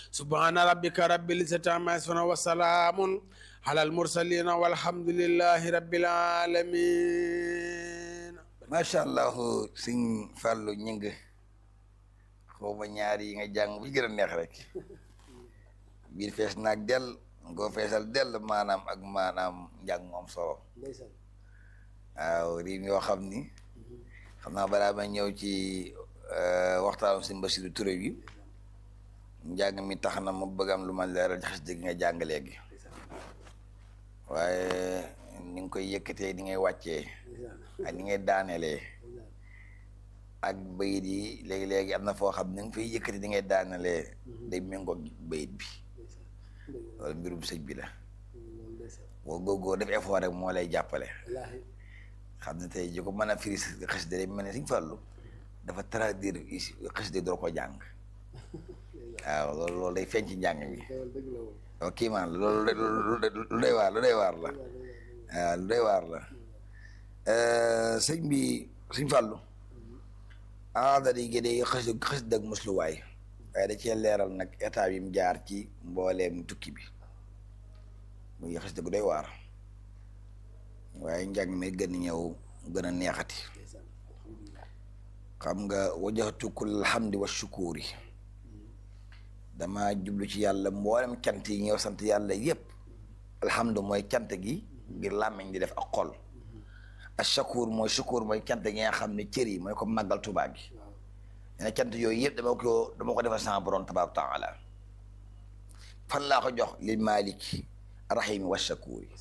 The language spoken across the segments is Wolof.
subhana rabbika rabbil izzati amma yasifun wa salamun alal mursalin walhamdulillahi rabbil alamin. macha allah sëñ Fallou ñing xaw ma ñaar yi nga jàng bu gën a neex rek biir fees naag dell ngoo feesal dell maanaam ak maanaam njàng moom solo waaw riim yoo xam ni xam naa balaa ma ñëw ci waxtaanu sëñ Bassirou Touré bi njàng mi tax na ma bëgg am lu ma leeral xas dëgg nga jàng léegi waaye ni nga koy yëkkatee ni ngay wàccee ak ni ngay daanelee ak bayit yi léegi-léegi am na foo xam ni nga fay yëkkati di ngay daanelee day méngoog bayit bi loolu mbirum sëñ bi la boo góogóor def effort rek moo lay jàppale xam ne tey ji ko mën a firi xasida day mel ne Sëñ Fallu dafa traduire xasida doo ko jàng waaw loolu day feeñ ci njàng bi waaw kii man loolu lu doy waar la waaw lu doy waar la sëñ bi Sëñ Fallu aada yi gi day xasida ak musluwaay waaye da cee leeral nag état yi mu jaar ci mbooleem tukki bi muy xasida gu doy waar waaye njàng mi gën ñëw gën a neexati xam nga wajjahtu kull hamdi wa shukuri dama jublu ci yàlla mboolem cant yi ñëw sant yàlla yépp alhamdu mooy cant gi ngir làmmiñ di def ak xol ak shakur mooy cant gi nga xam ne cër yi mooy ko màggal Tuubaa gi ne cant yooyu yëpp dama ko defal sama borom tabaaraka taala fan laa ko jox lil maliki rahimi wa shakuri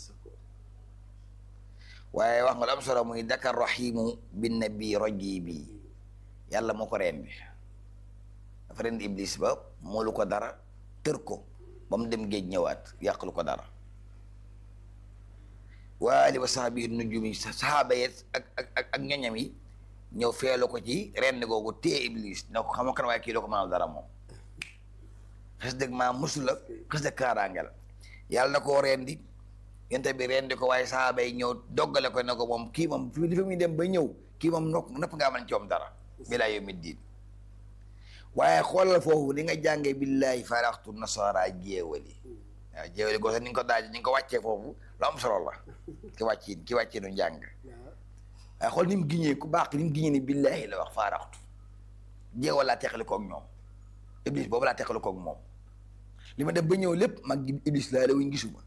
waaye wax nga lu am solo muy dakar rahimu bin nabi rajibi yàlla moo ko rendi dafa rendi iblis ba moolu ko dara tër ko ba mu dem géej ñëwaat yàqlu ko dara waa ali wa sahbi nujumi sahaaba yi ak ñoñam yi ñëw feelu ko ci rendi googu téye iblis na ko xam kan waaye kii doo ko mënal dara moom xes dëgg maa musu la xes dëgg kaaraange la yàlla na koo rendi yente bi rendi ko waaye sahaaba yi ñëw doggale ko ne ko moom kii moom fi muy dem ba ñëw kii moom napp ngaa mën ci moom dara bilaa yawmi diin waaye xoolal foofu li nga jàngee billahi faraxtu nasara jéewali waaw jéewali ko sax ni nga ko daaj ni nga ko wàccee foofu lu am solo la ki wàccee nu njàng waaye xool ni mu giñee ku baax ni mu giñee ni billahi la wax faraxtu jéewal laa teqali koog ñoom iblis boobu laa teqali koog moom li ma def ba ñëw lépp mag iblis laa la wuñ gisuma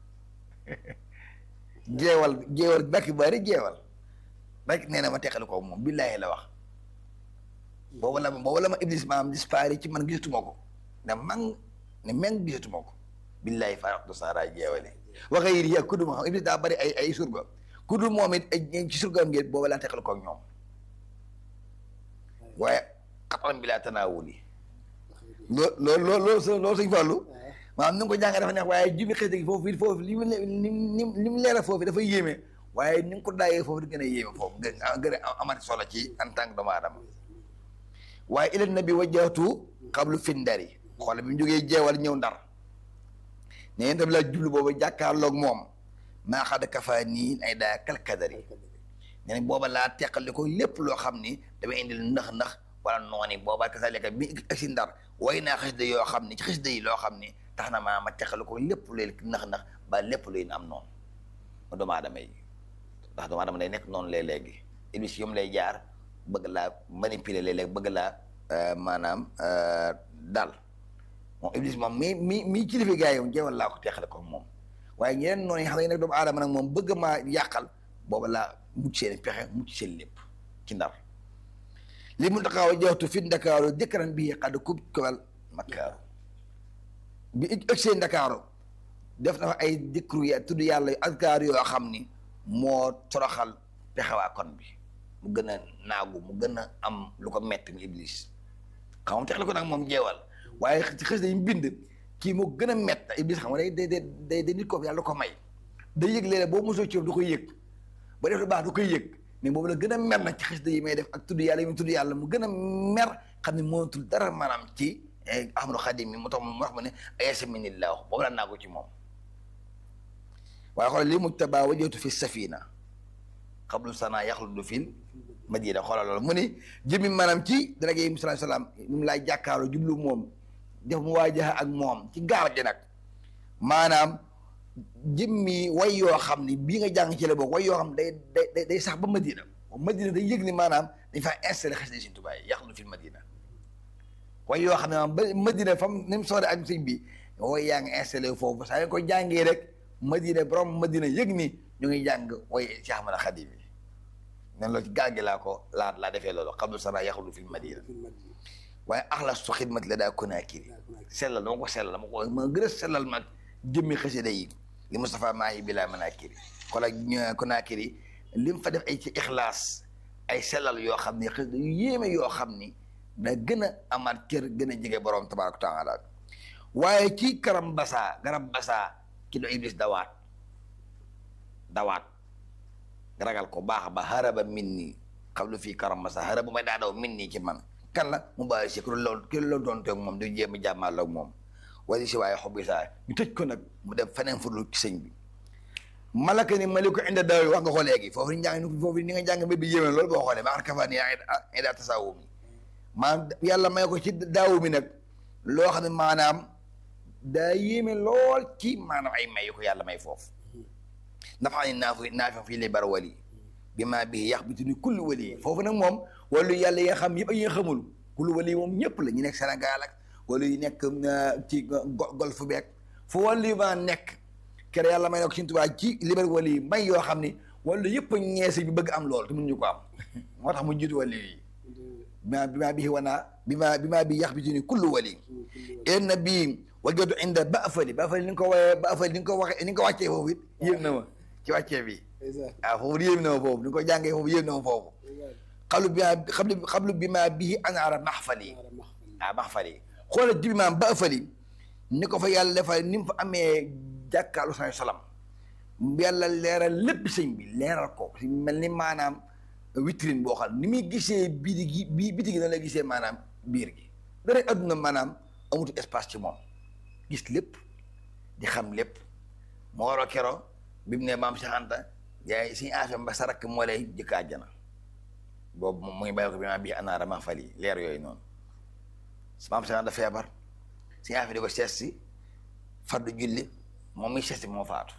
jeewal bakki bari jeewal rek nee na ma teqali koog moom billahi la wax boobu la ma iblis maam dispari ci man gisatuma ko ne meng gisatuma ko billahi faraxtu sara jeewali waxa yir yi ak kudduma xam iblis daa bari ay surga kuddul moom it ci surgaam ngeen boobu laa teqali koog ñoom waaye xatam bi laa tanaawuli loolu Sëñ Fallu maanaam ni nga ko jàngee dafa neex waaye jumi xëy gi foofu li mu leeral foofu dafa yéeme waaye ni nga ko daayee foofu di gën a yéeme foofu gën a amati solo ci en tant que doomu aadama waaye ila nabi wajjahtu qablu findari xoole bi mu jógee jeewal ñëw ndar ne yéen tamit laa jublu boobu jàkkaarloog moom maa xada kafa nii ay daa kalkadari ne nag booba laa teqali ko lépp loo xam ni damay indil ndax wala nooni booba kasaleka bi ak si ndar way naa xasida yoo xam ni ci xasida yi loo xam ni tax na ma teqali ko lépp luy ndax ba lépp luy am noonu ma doomu aadama yi ndax doomu aadama day nekk noonu léeg-léegi iblis yom lay jaar bëgg laa manipuler léeg-léeg bëgg laa maanaam daal moom iblis moom mi kilifa gaa yi jeewal laa ko teqale ko moom waaye ñeneen noonu yi xam ne nag doomu aadama nag moom bëgg maa yàqal booba laa mucc seen pexe mucc seen lépp ci ndar li mu taxaw joxtu fi ndakaaru dëkkaran bi xad kub kowal makkaaru bi ëg seen ndakaaru def na fa ay dikru ya tudd yàlla azkaar yoo xam ni moo toroxal pexewaa kon bi mu gën a naagu mu gën a am lu ko metti mu iblis xam moom tex la ko nag moom jeewal waaye ci xës dañu bind kii moo gën a mett iblis xam nga day nit ko yàlla ko may day yëg léeg-léeg boo mosoo ci du koy yëg ba def lu baax du koy yëg mais boobu la gën a mer nag ci xës yi may def ak tudd yàlla yi mu tudd yàlla mu gën a mer xam ne mootul dara maanaam ci Ahmadu Xadim mi mu tax mu wax ma ne ayasaminillah boobu laa naagu ci moom waaye xoolal li mujtaba wajjahtu fi safina xablu sana yaxludu fil madina xoolal loolu mu ni jëmmi maanaam ci darage yi sallallahu alayhi wasallam mu laay jàkkaarloo jublu moom def mu waajaha ak moom ci gaal gi nag maanaam jëmmi way yoo xam ni bii nga jàng ci la bokk way yoo xam day sax ba Madina day yëg ni maanaam dañ faa installé xasida Sëñ Tuubaa yi yaxlu fil Madina way yoo xam ne maanaam ba Madina fam ni mu soore ak sëñ bi way yaa ngi installé foofu saa yu ko jàngee rek Madina borom Madina yëg ni ñu ngi jàng way Cheikh Ahmad Khadim bi nen loolu ci gaal gi laa defee loolu xablu sara yaxlu fil Madina waaye axlastu xidmat la daa Konaakiri sellal dama ko sellal dama ko ma gën a sellal mag jëmmi xasida yi li Moustapha Mahi bilaa Manaakiri xoolal Konaakiri li mu fa def ay ci ixlaas ay sellal yoo xam ni xasida yu yéeme yoo xam ni da gën a amaat kër gën a jege borom tabaaraka taala waaye ci garab basaa ki do Iblis dawaat ragal ko baax ba haraba min nii xam lu fii karam basaa haraba may daa daw min nii ci man kan la mu bàyyi si ki loolu doon toog moom du jéem a jàmmaarloo ak moom wala si waaye xob bi saa ñu tëj ko nag mu dem feneen fu dul ci sëñ bi malaka ni mali ko inda daaw wax nga ko léegi foofu ni nga jàng mbir bi yéeme loolu boo xoolee maa kafa ni inda tasawum maanaam yàlla may ko ci daaw mi nag loo xam ne maanaam daa yéeme lool ci maanaam ay may yu ko yàlla may foofu nafa ni naafi fii lay bar wali bi maa bii yax bitu ni kulli wali foofu nag moom wala yàlla yi nga xam yëpp ak yi nga xamul kulli wali moom ñëpp la ñu nekk Sénégal ak wala yu nekk ci golfe beeg fu wàllu ma nekk kere yàlla may na ko Sëñ Tuubaa ci liber wàllu yi may yoo xam ni wàllu yëpp a ñeese bi bëgg am lool te mënuñu ko am moo tax mu jiitu wàllu yi bi maa bii wanaa bi maa bii yax bitu ni kulli wali en bii wajadu inda baafali ni nga ko wooyee baafali ni nga ko waxee ni nga ko wàccee foofu it yéem na ma ci wàccee bi waaw foofu yéem na ma foofu ni nga ko jàngee foofu yéem na ma foofu xablu bi maa bii anaara maxfali maxfali xoolal jibi maam ba ëffali ni ko fa yàlla defal ni mu fa amee jàkkaalu sa salam yàlla leeral lépp sëñ bi leeral ko si mel ni maanaam vitrine boo xam ni muy gisee biti gi na la gisee maanaam biir gi dara adduna maanaam amutu espace ci moom gis lépp di xam lépp moo waroo kero bi mu ne maam Cheikh Anta yaay suñu affaire ba sarak moo lay jëkk àjjana boobu mu ngi bàyyi ko bi maam bii anaara ma fali leer yooyu noonu maam Cheikh Anta feebar si affaire di ko seet si faddu julli moom mi seet si moo faatu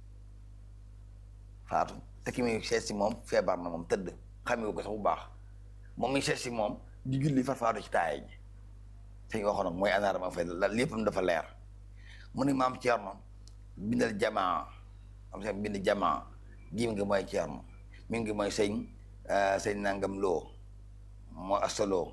te ki muy seet si moom feebar na moom tëdd xamewu ko sax bu baax moom mi seet si moom di julli far faatu ci taaya ji sëñ waxoon mooy anaara ma fay la léppam dafa leer mu ne maam Thierno bindal jamaa am seen bind jamaa jiim ngi mooy Thierno mi ngi mooy sëñ nangam loo moo astaloo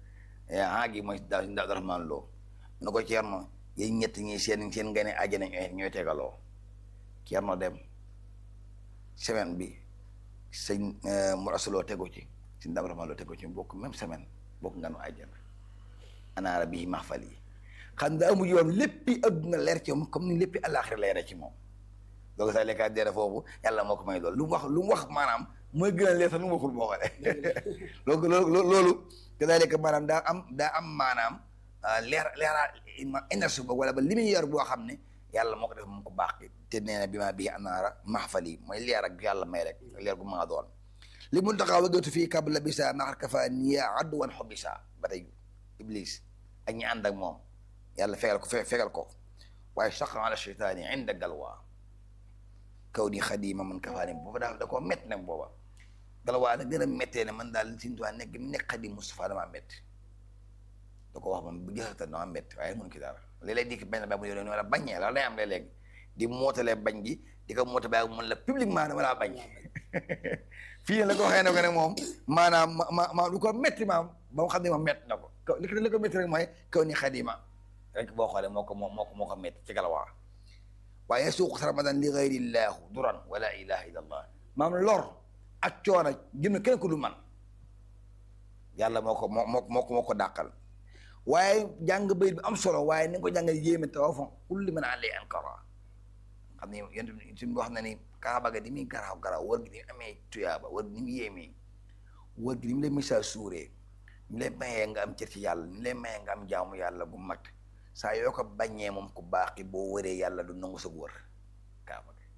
gi mooy daal Abdourahmane Lo nu ko Thierno yéen ñett ñi seen nga ne àjjana ñooy tegaloo Thierno dem semaine bi sëñ Mor Astaloo tegu ci sëñ Abdourahmane Lo tegu ci bokk même semaine bokk nga nu àjjana anaara bii maxfal yi xam nga amu yoon léppi adduna leer ci moom comme ni léppi àllaaxira leer ci moom donc sax lekkaat deere foofu yàlla moo ko may loolu lu mu wax maanaam mooy gën a leer sax lu mu waxul boo xoolee donc loolu kadaalika maanaam daa am maanaam leeraa énergie boobu wala ba li muy yor boo xam ne yàlla moo ko def moom ko baax te nee na bi maa bii anaara maxfal yi mooy leer ak yàlla may rek leer gu maa doon li mun taxaw wagatu fii kabla bisa maxar kafa niya addu wan xobisa ba tey Iblis ak ñi ànd ak moom yàlla fegal ko waaye saqa ala cheytaani inda galwaa kaw ni xadima man kafaani booba daal da koo métti nag booba galwaa nag gën a méttee ne man daal Sëñ Tuubaa nekk xadim Moustapha damaa métti da ko wax moom bu gisata damaa métti waaye mun ki dara léeg-léeg di ko bañ ba mu yore wala bañee la day am léeg-léeg di mootalee bañ gi di ko moota ba mun la publiquement dama laa bañ fii la ko waxee ne ko ne moom maanaam ma lu ko métti maam ba mu xam ne moom métti na ko li ko métti rek mooy kaw ni xadima rek boo xoolee moo ko métti ci galawaa waaye suuq ramadan li gayrillahu duran wala ilaha illa allah maam lor ak coono jëm kenn ku du man yàlla moo ko dàqal waaye jàng bayit bi am solo waaye ni nga ko jàngal yéeme tawafon kulli man alay ankara xam ne yéen suñu wax na ni kaaba ga di muy garaaw wër gi ni amee tuyaaba wër gi ni mu yéemee wër gi ni mu lay message suuree ni lay mayee nga am cër ci yàlla ni lay mayee nga am jaamu yàlla bu mag saa yoo ko bañee moom ku baax ki boo wëree yàlla du nangu sa wër kaaba gi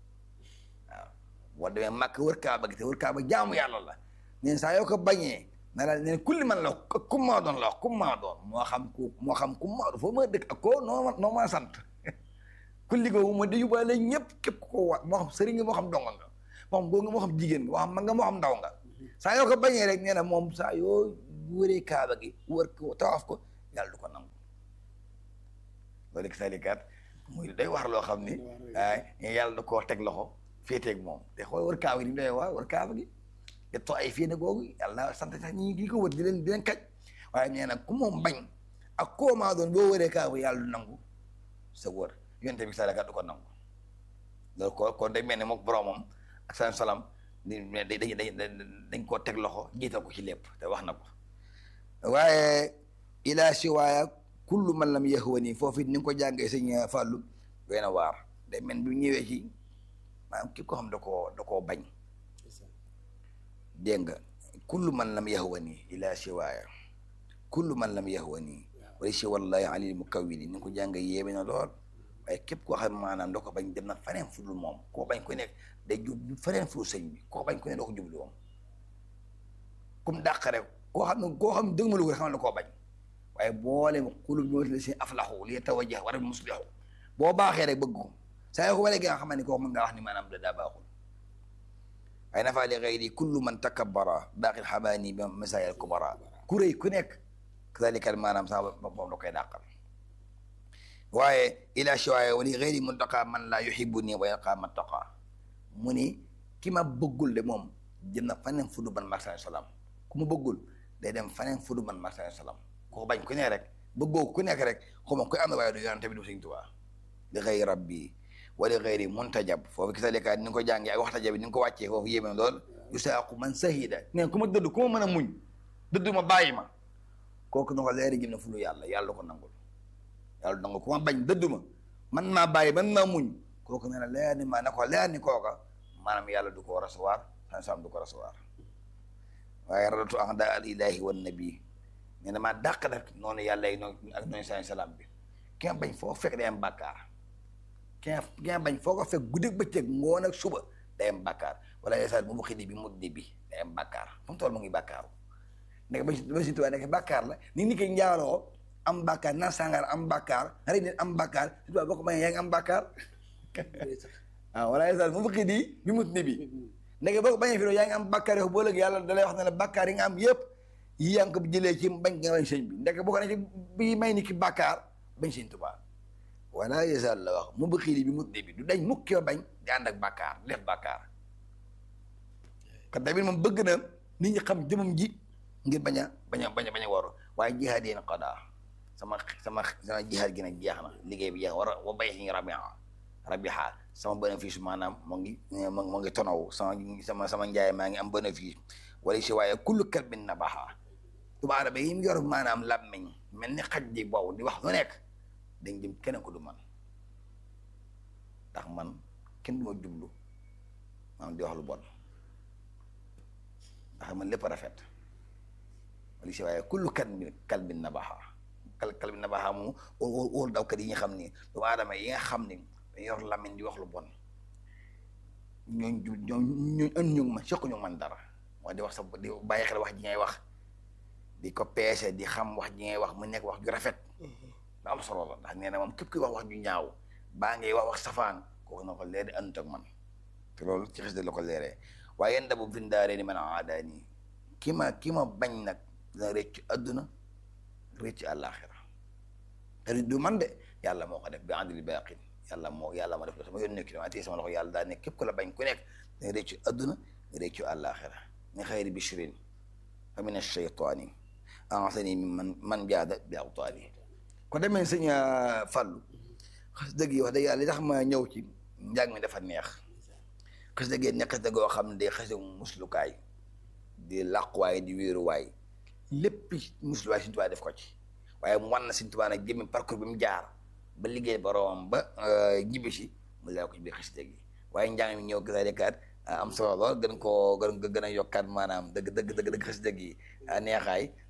waaw boo demee màkk wër kaaba gi te wër kaaba jaamu yàlla la neen saa yoo ko bañee ne la ne kulli man la kum maa doon la wax kum maa doon moo xam kum maa doon foo ma dëkk ak koo noo ma sant kulli googu moo di yóbbaale ñëpp képp ku ko wa moo xam sëriñ nga moo xam donga nga moo xam góor nga moo xam jigéen nga moo xam mag nga moo xam ndaw nga saa yoo ko bañee rek nee na moom saa yoo wëree kaaba gi wër ko tawaaf ko yàlla du ko nangu loolu salikaat muy day wax loo xam ni yàlla da koo teg loxo féeteeg moom te xool wër kaaba gi ni mu doy waa wër kaaba gi te too ay fii ne googu yàlla sant sax ñi ko wër di leen kaj waaye nee na ku moom bañ ak koo maa doon boo wëree kaaba yàlla du nangu sa wër yonte bi salikaat du ko nangu loolu kon day mel ne mook boromam ak seen salam dañ koo teg loxo jiital ko ci lépp te wax na ko waaye ilaa siwaaya kullu man lam yahwani foofu it ni nga ko jàngee sëñ Fallou doy na waar day mel bu ñëwee ci maanaam ki ko xam da koo bañ dégg nga kullu man lam yahwani ilaa siwaaya kullu man lam yahwani wala si wallahi alil mukawwini ni nga ko jàngee yéeme na lool waaye képp koo xam maanaam da ko bañ dem na faneen fu dul moom koo bañ ku nekk day jub faneen fu sëñ bi koo bañ ku ne doo ko jublu moom comme dàq rek koo xam ne dëgg ma lu ko rek xam ne koo bañ waaye boole xulub ñoo la si aflaxu li tawajjah war a muslihu boo baaxee rek bëgg ko saa yoo ko waree nga xam ne koo mën nga wax ni maanaam daa baaxul waaye nafa li gayri kullu man takabbara daaqil xabaani bi masaayil kubara ku rëy ku nekk kadalika maanaam sax moom da koy dàqal waaye ila shiwaaya wali gayri muntaqa man laa yuhibbu nii wa yalqa mattaqa mu ni ki ma bëggul de moom jëm na faneen fudu man marsa salaam ku ma bëggul day dem faneen fudu man marsa salaam ko bañ ku ne rek bëggoo ku nekk rek xuma koy am na waaye du yonante bi du Sëñ Tuubaa li gayri rabbi wa li gayri muntajab foofu gisaleka ni nga ko jàngee ak waxtajab bi ni nga ko wàccee foofu yéeme lool yusaaqu man sahida ne ku ma dëdd ku ma mën a muñ dëdd ma bàyyi ma kooku na ko leeri jëm na fu lu yàlla ko nangul yàlla nangu ku ma bañ dëdd ma man maa bàyyi man maa muñ kooku nee na leer ni maa na ko leer ni kooka maanaam yàlla du ko recevoir sam du ko recevoir waaye radatu a'da al ilahi wan nabi nee na maa dàq nag noonu yàlla yi noonu ak noonu saa salaam bi ki nga bañ foo fekk day am bàkkaar ki nga bañ foo ko fekk guddi bëccëg ngoon ak suba day am bàkkaar wala yeesal mu xidi bi muddi bi day am bàkkaar fu mu toll mu ngi bàkkaaru nekk ba Sëñ Tuubaa nekk bàkkaar la ni ki njaaloo am bàkkaar naan sàngara am bàkkaar rek nit am bàkkaar Sëñ Tuubaa boo ko mayee yaa ngi am bàkkaar waaw wala yeesal mu xidi bi muddi bi nekk boo ko bañee fi yaa ngi am bàkkaar yow boo léegi yàlla da lay wax ne la bàkkaar yi nga am yëpp yi yaa ngi ko jëlee ci bañ nga bañ sëñ bi ndek boo ko ne ci bi may ni ki bàkkaar bañ Sëñ Tuubaa wala yesal la wax mu bëxiili bi mut bi du dañ mukki ba bañ di ànd ak bàkkaar def bàkkaar kat tamit moom bëgg na nit ñi xam jëmam ji ngir bañ a waru waaye jihaad yéen qadaa sama jihaad gi nag jeex na liggéey bi jeex war a wa bay xi rabiha sama bénéfice maanaam moo ngi tonaw sama njaay maa ngi am bénéfice wala si waaye kullu kalbin nabaha tuba arabe yi mu yor maanaam làmmiñ mel ni xaj di boobu di wax lu nekk dañ jëm keneen ko du man ndax man kenn du ma jublu maanaam di wax lu bon ndax man lépp rafet wala si waaye kullu kalbin nabaha kalbin nabaha mu wóolu dawkat yi nga xam ni tuba arabe yi nga xam ni yor làmmiñ di wax lu bon ñooñu ën ñu man soq ñu man dara mooy di wax sa di bàyyi xel wax ji ngay wax di ko peese di xam wax ji ngay wax mu nekk wax ju rafet da am solo la ndax nee na moom képp kuy wax ju ñaaw baa ngay wax safaan kooku na ko leer di ànd ak man te loolu ci xis de la ko leeree waaye yéen dabu findaaree ni man aadaani ki ma bañ nag dina réccu adduna réccu àllaaxira te du man de yàlla moo ko def bi andil baaqin yàlla moo def sama yoon nekk ma téye sama loxo yàlla daa nekk képp ku la bañ ku nekk dina réccu adduna réccu àllaaxira min xayri bishrin fa min ash-shaytaani a'aazani man jaada bi awtaani kon demee sëñ Fallou xas dëgg yi wax dëgg yàlla li tax ma ñëw ci njàng mi dafa neex xas dëgg nekk xas dëgg yoo xam ne day xase muslukaay di làquwaay di wéeruwaay lépp musluwaay Sëñ Tuubaa def ko ci waaye mu wan na Sëñ Tuubaa nag jëmmi parcours bi mu jaar ba liggéey boroomam ba ñibbi si mu laa ko ci biir xas dëgg yi waaye njàng mi ñëw gis dëkkaat am solo lool gën a yokkaat maanaam dëgg xas dëgg yi neexaay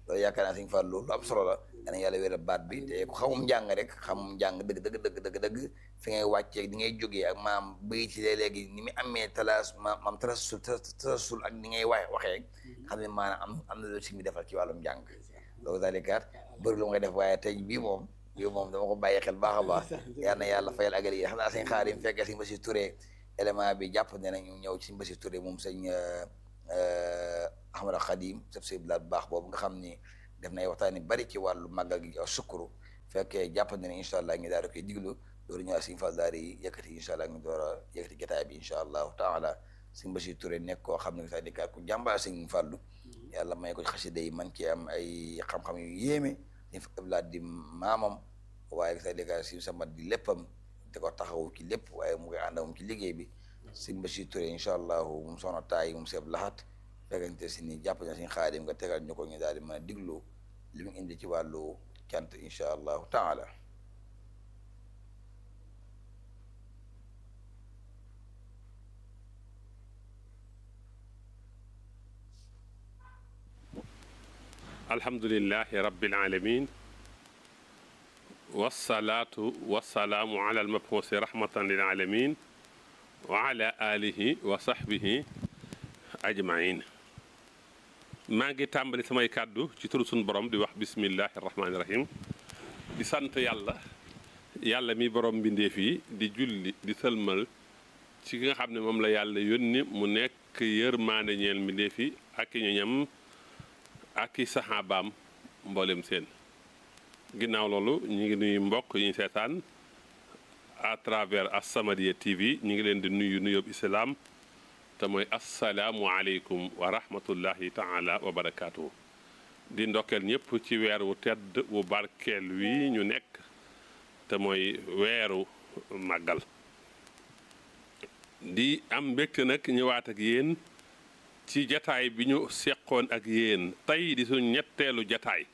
loolu yaakaar naa Sëñ Fallu lu am solo la danañ yàlla wéral baat bi te ku xamum njàng rek xamum njàng dëgg fi ngay wàccee di ngay jógee ak maam bëy ci léegi ni mu amee maam talasul ak ni ngay waxee xam ne maanaam am na loolu si mi defal ci wàllum njàng loolu daalikaat bëri lu ngay def waaye tey bii moom dama ko bàyyi xel baax a baax yal na yàlla fayal agal yi xam naa Sëñ Xaadim fekkee Sëñ Basiru Touré élément bi jàpp ne nañu ñëw ci Sëñ Basiru Touré moom Sëñ Ahmadu Xadim sab sëy bu baax boobu nga xam ni def na ay waxtaan yu bari ci wàllu màggal gi ak sukkuru fekkee jàpp ne ne incha allah ñu daal di koy diglu loolu ñëwaat Sëñ Fall daal di yëkkati incha allah ñu door a yëkkati jotaay bi incha allahu taala Sëñ Basiru Touré nekk koo xam ne c'est-à-dire ku jàmbaar Sëñ Fallu yàlla may ko xasida yi man ci am ay xam-xam yu yéeme Sëñ Fallu di maamam waaye c'est-à-dire si sama di léppam di ko taxawu ci lépp waaye mu koy ànd ak moom ci liggéey bi Sëñ Basiru Touré incha allahu moom soxna taay moom seeb laxat fekkante si ni jàpp na Sëñ Xaadim nga tegal ñu ko ñu daal di mën a diglu li mu indi ci wàllu cant incha allahu taala alhamdulillahi rabbil alamin wassalaatu wassalaamu ala almabxuusi rahmatan lil alamin wa ala alihi wa sahbihi ajmain maa ngi tàmbali samay kàddu ci turu sunu borom di wax bismillahi rahmaani rahim di sant yàlla mi borom mbindeef yi di julli di sëlmal ci ki nga xam ne moom la yàlla yónni mu nekk yërmaande ñeel mbindeef yi ak i ñoñam ak i saxaabaam mboolem seen ginnaaw loolu ñu ngi nuyu mbokk yi ñu seetaan à travers As-Samadiyya TV ñu ngi leen di nuyu nuyób islaam te mooy assalaamu aleykum wa rahmatullahi taala wa barakaatu. di ndokkeel ñëpp ci weer wu tedd wu barkeel wi ñu nekk te mooy weeru màggal di am mbégte nag ñëwaat ak yéen ci jataay bi ñu seqoon ak yéen tey di suñu ñetteelu jataay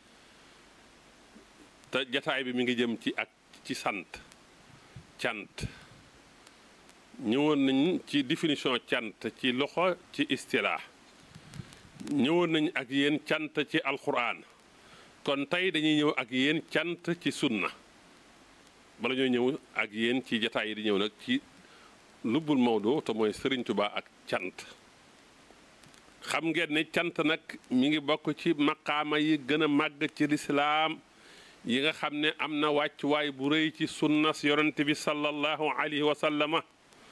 te jataay bi mi ngi jëm ci cant ñëwoon nañ ci définition cant ci loxo ci istilaax ñëwoon nañ ak yéen cant ci alquran kon tey dañuy ñëw ak yéen cant ci sunna bala ñoo ñëw ak yéen ci jataay yi di ñëw nag ci lubbul mawdu te mooy Sëriñ Tuubaa ak cant xam ngeen ne cant nag mi ngi bokk ci maqaama yi gën a màgg ci lislaam yi nga xam ne am na wàccuwaay bu rëy ci sunnas yonent bi sallallahu alayhi wa sallama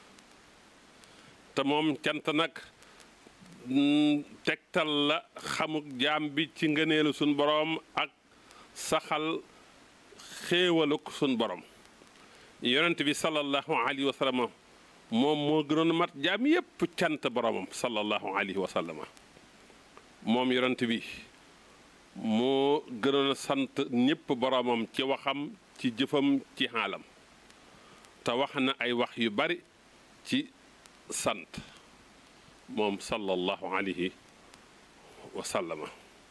te moom cant nag tegtal la xamuk jaam bi ci ngëneelu suñ boroom ak saxal xéewaluk suñ boroom yonent bi sallallahu alayhi wa sallama moom moo gënoon mat jaam yépp cant boroomam sallallahu alayhi wa sallama moom yonent bi moo gënoon a sant ñépp boroomam ci waxam ci jëfam ci xaalam te wax na ay wax yu bari ci sant moom sallallahu alayhi wa sallama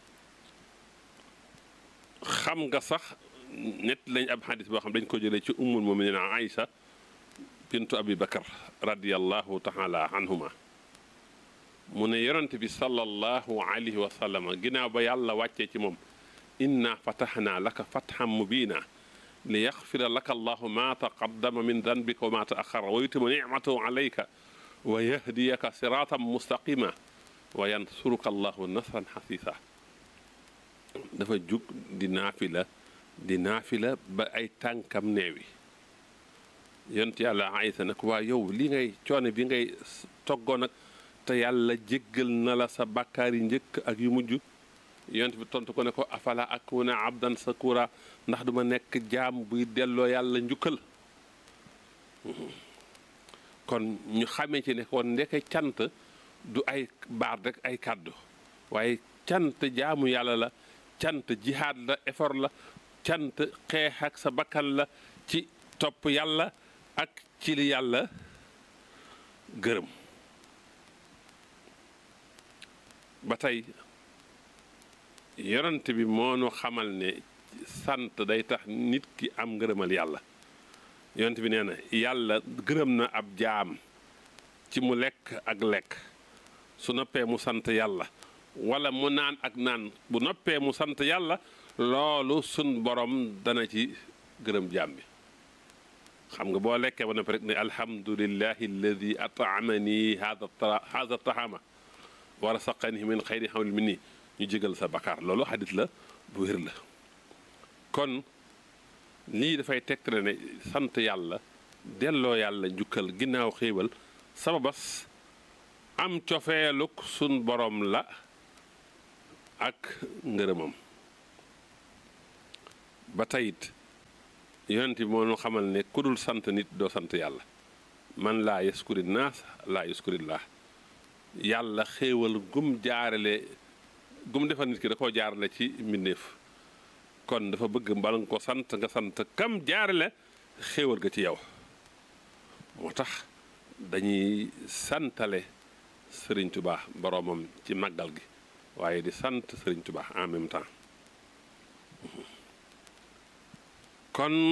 xam nga sax nett lañ ab xadis boo xam dañ ko jëlee ci ummul muminina Aïcha bintu Abi Bakar radiyallahu taala anhuma mu ne yonent bi sallallahu alayhi wa sallama ginnaaw ba yàlla wàccee ci moom inna fatahnaa laka fathan mubiina li yaxfira laka allahu ma taqaddama min danbika wa ma taaxara wa yutima nicmatahu alayka wa yahdiyaka siratan mustaqima wa yansuruka allahu nasran xasiisa dafa jug di naafila ba ay tànkam neewi yonent yàlla Aysa nag waa yow li ngay coone bi ngay toggoo nag te yàlla jéggal na la sa bàkkaar yi njëkk ak yu mujj yonent bi tontu ko ne ko afala akuna abdan sakura ndax duma nekk jaam buy delloo yàlla njukkal kon ñu xamee ci ne kon ndeke cant du ay baat rek ay kàddu waaye cant jaamu yàlla la cant jihaad la effort la cant xeex ak sa bakkan la ci topp yàlla ak ci li yàlla gërëm ba tey yonent bi moo nu xamal ne sant day tax nit ki am ngërëmal yàlla yonent bi nee na yàlla gërëm na ab jaam ci mu lekk ak lekk su noppee mu sant yàlla wala mu naan ak naan bu noppee mu sant yàlla loolu sun borom dana ci gërëm jaam bi xam nga boo lekkee ba noppi rek ne alhamdulillahi alladi atamani hada tahama wa rasaqani min xayri xaml min nii ñu jégal sa bakkaar loolu xadis la bu wér la kon lii dafay tegtale ne sant yàlla delloo yàlla njukkal ginnaaw xéewal sababas am cofeeluk sun borom la ak ngërëmam ba tayit yonent bi moo nu xamal ne ku dul sant nit doo sant yàlla man laa yaskuri naas laa yaskurillah yàlla xéewal gum jaarale gum defal nit ki da koo jaarale ci mbindeef kon dafa bëgg mbala nga ko sant nga sant kam jaarale xéewal ga ci yow moo tax dañuy santale Sëriñ Tuubaa boroomam ci màggal gi waaye di sant Sëriñ Tuubaa en même temps kon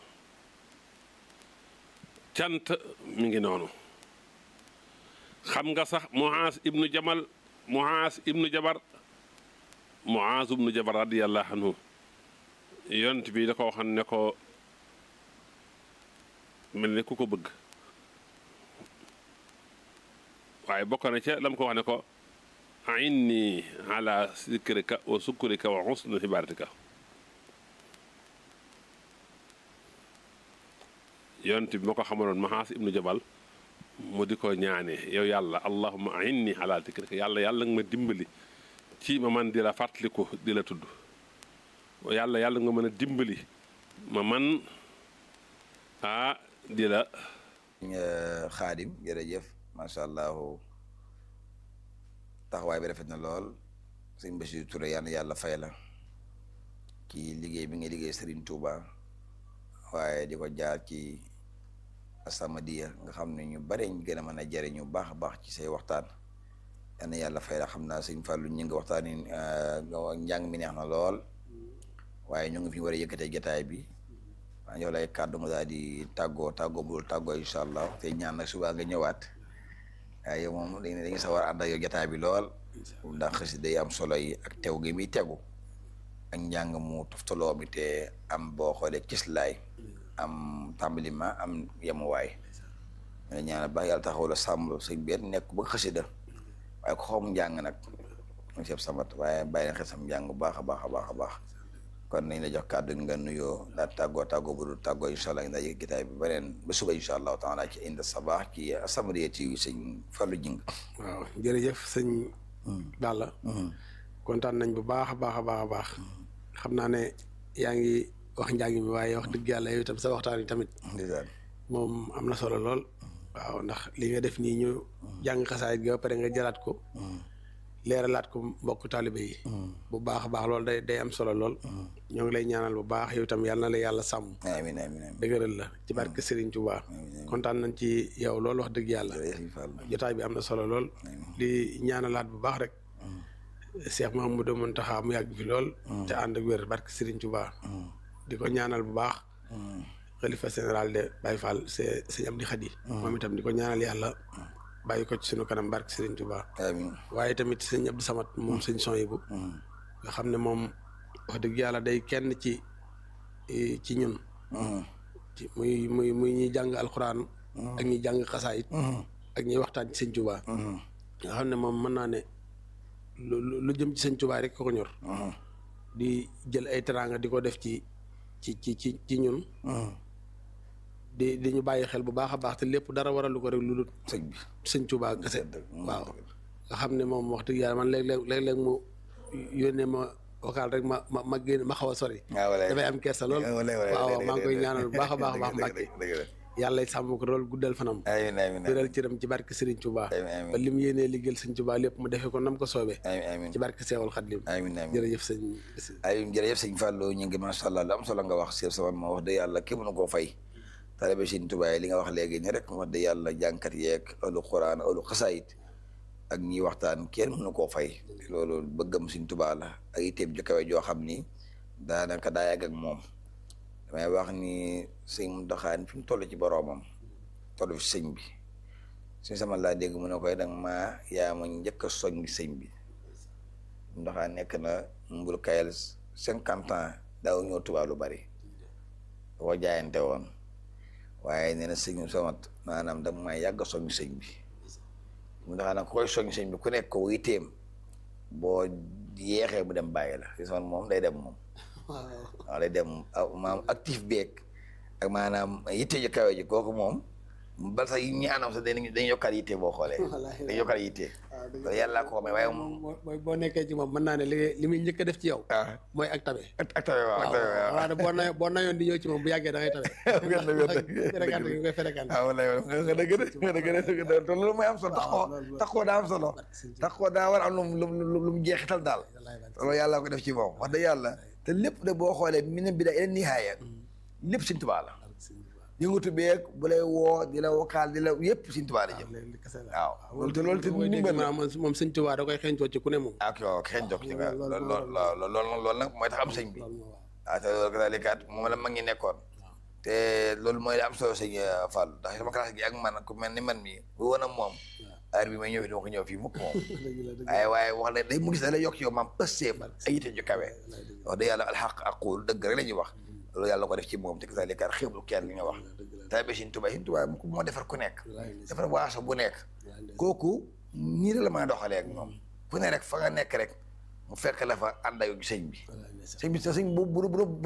cant mi ngi noonu xam nga sax Muaaz ibnu Jabar radiyallahu anhu yont bi da ko waxoon ne ko mel ne ku ko bëgg waaye bokk na ca lam ko wax ne ko ainni ala zikrika wa sukurika wa husni ibadatika yonent bi ma ko xamaloon Muaaz ibnu Jabal mu di ko ñaane yow yàlla allahumma ainni ala zikrika yàlla nga ma dimbali ci ma man di la fàttaliku di la tudd yàlla nga mën a dimbali ma man di la Xaadim jërëjëf macha allah taxawaay bi rafet na lool sëñ Bassirou Touré yàlla fay la ci liggéey bi nga liggéey Serigne Touba waaye di ko jaar ci As-Samadiyya nga xam ne ñu bare ñu gën a mën a jariñu baax a baax ci say waxtaan yàlla fay la xam naa sëñ Fallou ñu ngi waxtaan njàng mi neex na lool waaye ñu ngi fi war a yëkkatee jotaay bi waa yow lay kàddu nga daal di tàggoo bu dul tàggoo incha allah te ñaan nag suba nga ñëwaat waaye yow moom dañuy sawar ànd ak yow jotaay bi lool ndax xasida day am solo yi ak tew gi muy tegu ak njàng mu toftaloo mi te am boo xoolee cislaay am tàmbalima am yemuwaay ñu ñaan baax yàlla taxaw la sàmm sëñ bi nekk ba xasida waaye ko xawmu njàng nag mu seeb samat waaye bàyyi na xel sam njàng bu baax a baax a baax a baax kon nañ la jox kàddu nga nuyoo daal tàggoo bu dul tàggoo incha allah ndaa yëg gitaay bi beneen ba suba incha allahu taala ci Inda Sabah ci As-Samadiyya TV sëñ Fallou Jing waaw jërëjëf sëñ Balla kontaan nañ bu baax a baax a baax a baax xam naa ne yaa ngi wax njàng mi waaye wax dëgg yàlla yow itam sa waxtaan yi tamit moom am na solo lool waaw ndax li nga def nii ñu jàng xasaayit gi ba pare nga jëlaat ko leeralaat ko mbokk taalibe yi bu baax a baax loolu day am solo lool ñoo ngi lay ñaanal bu baax yow itam yàlla na la yàlla sàmm amiin amiin dëgëral la ci barke Serigne Touba kontaan nañ ci yow loolu wax dëgg yàlla jotaay bi am na solo lool di ñaanalaat bu baax rek Cheikh Mouhamadou Mountakha mu yàgg fi lool te ànd ak wér barke Serigne Touba di ko ñaanal bu baax xalifa général de Baye Fall sëñ Amdi Khady moom itam di ko ñaanal yàlla bàyyi ko ci sunu kanam barke Serigne Touba amiin waaye tamit sëñ Abdou Samad moom sëñ Soyibu nga xam ne moom wax dëgg yàlla day kenn ci ñun ci muy ñuy jàng alxuraan ak ñuy jàng xasaayit ak ñuy waxtaan ci sëñ Touba nga xam ne moom mën naa ne lu jëm ci sëñ Touba rek ko ñor di jël ay teraanga di ko def ci ñun di ñu bàyyi xel bu baax a baax te lépp dara waralu ko rek lu sëñ Touba kese waaw nga xam ne moom wax dëgg yàlla man léeg-léeg mu yónnee ma vocal rek ma génn ma xaw a sori dafay am kersa lool waaw maa ngi koy ñaanal bu baax a baax Mbàkke yàlla sàmm ko lool guddal fanam biral cëram ci barke Serigne Touba ba li mu yéenee liggéeyal sëñ Touba lépp mu defee ko nam ko soobee ci barke Seexul Xadiim jërëjëf jërëjëf sëñ Fallou ñu ngi macha allah lu am solo nga wax Cheikh Sama ma wax dëgg yàlla képp na koo fay taalibe sëñ Touba li nga wax léegi ni rek wax dëgg yàlla jàngkat yeeg olu Quraan olu xasaayit ak ñi waxtaan kenn mënu koo fay loolu bëggam sëñ Touba la ak itteem ju kawe joo xam ni daanaka daa yàgg ak moom damay wax ni sëñ Mountakha fi mu toll ci boroomam toll fi sëñ bi sëñ Sama laa dégg mu ne koy danga yaa ma njëkk a soññ sëñ bi Muntaxa nekk na mbul kayal 50 ans daaw ñëw Tuubaa lu bari boo jaayante woon waaye nee na sëñ Samat maanaam dama may yàgg soññ sëñ bi Muntaxa nag koy soññ sëñ bi ku nekk ko yitteem boo yeexee mu dem bàyyi la si son moom day dem moom waaw day dem maanaam actif beeg ak maanaam yitte ji kawe ji kooku moom bal sax ñi anam sax dañuy yokkaat yitte boo xoolee dañuy yokkaat yitte loolu yàlla ko may waaye moom boo nekkee ci moom mën naa ne li muy njëkk a def ci yow mooy ak tabe ak tabe waaw boo nayoon di ñëw ci moom bu yàggee da ngay tabe fréquente gi koy fréquente waaw nga dëgg te loolu mooy am solo taxoo daa am solo taxoo daa war am lu mu jeexital daal loolu yàlla ko def ci moom wax dëgg yàlla te lépp de boo xoolee mi ne bi da ila nihaaya lépp Sëñ Tuubaa la yëngatu beeg bu lay woo di la wokkaal di la yëpp Sëñ Tuubaa la jëm waaw loolu te ndimbal moom Sëñ Tuubaa da koy xeeñcoo ci ku ne moom ak yow xeeñcoo ci nga loolu nag mooy tax am sëñ bi waaw te loolu kasaalikaat moom la mag ñi nekkoon te loolu mooy la am solo sëñ Fall ndax sama classe gi ak man ku mel ni man mi bu woon ak moom heure bi may ñëw fi dama ko ñëw fii mukk moom waaye wax la day mu gis da lay yokk yow maam pësteef ay yitte ju kawe wax dëgg yàlla alxaq aqul dëgg rek la ñuy wax loolu yàlla ko def ci moom te kasaalikaat xeeblu kenn li nga wax taalibe Sëñ Tuubaa moo defar ku nekk defar waaso bu nekk kooku nii la mën a doxalee ak moom fu ne rek fa nga nekk rek mu fekk la fa ànd ak sëñ bi sëñ bu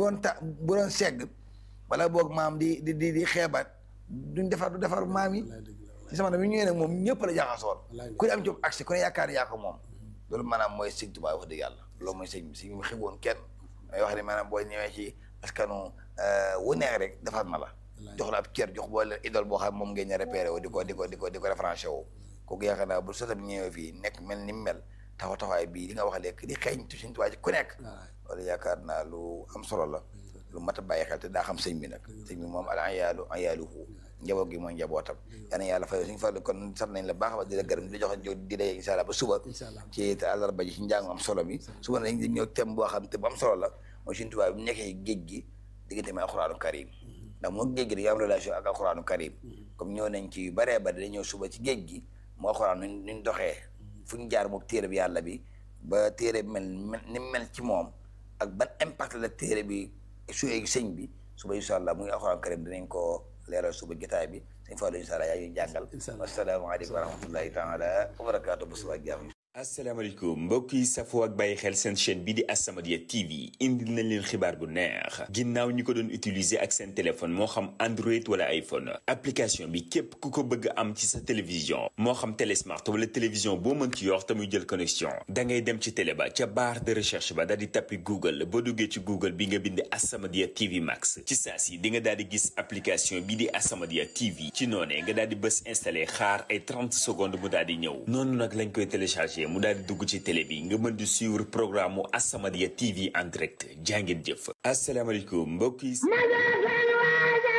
doon segg wala boog maam di xeebaat du defar maam yi si sama mi ñëwee nag moom ñëpp la jaxasoon ku ne am ci accès ku ne yaakaar yaa ko moom loolu maanaam mooy Sëñ Tuubaa wax dëgg yàlla loolu mooy sëñ bi sëñ bi xewoon kenn may wax ne maanaam boo ñëwee ci askanu wu neex rek defar na la jox la ab cër jox boo leen idole boo xam moom ngeen ñu repéré wu di ko référencé wu kooku yaakaar naa bu sotam ñëwee fii nekk mel ni mu mel taxawaay bii li nga wax léegi di xeeñ tu Sëñ Tuubaa ci ku nekk loolu yaakaar naa lu am solo la lu mat a bàyyi xel te daa xam sëñ bi nag sëñ bi moom al ayaaluhu njaboot gi mooy njabootam yal na yàlla fay suñu farlu kon sant nañ la baax a baax di la gërëm di la jox di la incha allah ba suba ci àllarba ji ci njàng am solo mi suba nañ di ñëw thème boo xam te bu am solo la mooy Sëñ Tuubaa bi mu nekkee géej gi diggante mi alxuraanu karim ndax moo géej gi dañoo am relation ak alxuraanu karim comme ñëw nañ ci yu bëree bëri dañoo ñëw suba ci géej gi moo alxuraan nuñ doxee fu ñu jaar moom téere bi yàlla bi ba téere bi ni mel ci moom ak ban impact la téere bi suyee sëñ bi suba incha allah muy alxuraanu karim dinañ ko leeral suba jotaay bi sëñ Fallou incha allah yaa ñuy jàngal asalaamaaleykum wa rahmatullahi taala wa barakaatu bu suba ak jàmm asalaamaaleykum mbokk yi safoo ak bàyyi xel seen chaîne bi di As-Samadiyya TV indil nañ leen xibaar bu neex ginnaaw ñi ko doon utiliser ak seen téléphone moo xam Android wala iPhone application bi képp ku ko bëgg am ci sa télévision moo xam télé smart wala télévision boo mën ci yor te muy jël connexion da ngay dem ci télé ba ca barre de recherche ba daal di tappi Google boo duggee ci Google bi nga bind As-Samadiyya TV Max ci saa si di nga daal di gis application bi di As-Samadiyya TV ci noonee nga daal di bës installé xaar ay 30 secondes mu daal di ñëw noonu nag lañ koy téléchargé mu daal di dugg ci télé bi nga mën di suivre programme mu As-Samadiyya TV en direct jàngeen jëf asalaamaaleykum mbokk yi